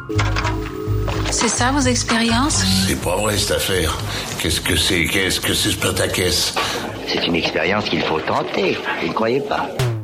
C'est ça vos expériences? C'est pas vrai cette affaire. Qu'est-ce que c'est ce pataquès? C'est une expérience qu'il faut tenter, vous ne croyez pas?